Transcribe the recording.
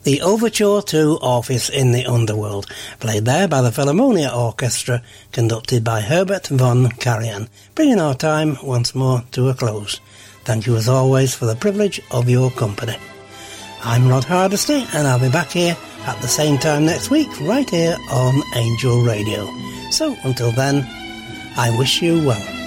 the overture to Orpheus in the Underworld, played there by the Philharmonia Orchestra, conducted by Herbert von Karajan, bringing our time once more to a close. Thank you as always for the privilege of your company. I'm Rod Hardesty, and I'll be back here at the same time next week, right here on Angel Radio. So until then, I wish you well.